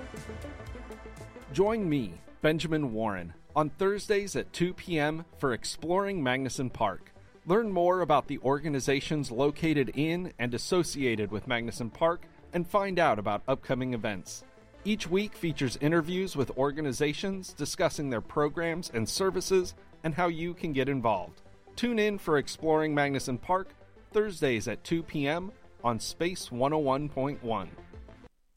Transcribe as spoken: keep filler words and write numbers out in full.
Join me, Benjamin Warren, on Thursdays at two p.m. for Exploring Magnuson Park. Learn more about the organizations located in and associated with Magnuson Park and find out about upcoming events. Each week features interviews with organizations discussing their programs and services and how you can get involved. Tune in for Exploring Magnuson Park, Thursdays at two p.m. on Space one oh one point one.